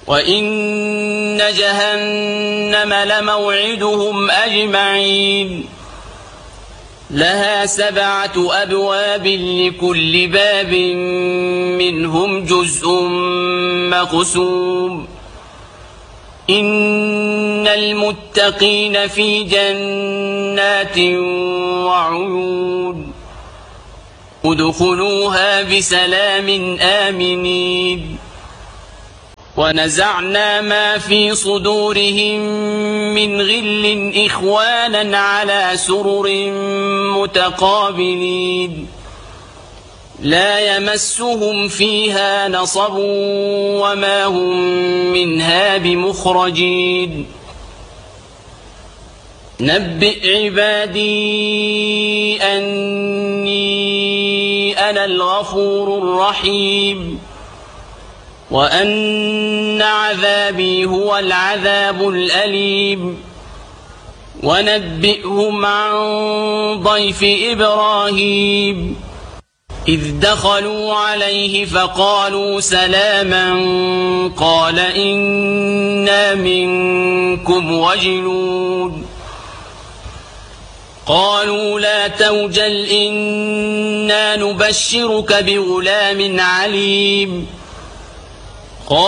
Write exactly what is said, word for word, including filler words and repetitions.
وإن جهنم لموعدهم أجمعين لها سبعة أبواب لكل باب منهم جزء مقسوم إن المتقين في جنات وعيون ادخلوها بسلام آمنين ونزعنا ما في صدورهم من غل إخوانا على سرر متقابلين لا يمسهم فيها نصب وما هم منها بمخرجين نبئ عبادي أني أنا الغفور الرحيم وأن عذابي هو العذاب الأليم ونبئهم عن ضيف إبراهيم إذ دخلوا عليه فقالوا سلاما قال إنا منكم وجلون قالوا لا توجل إنا نبشرك بغلام عليم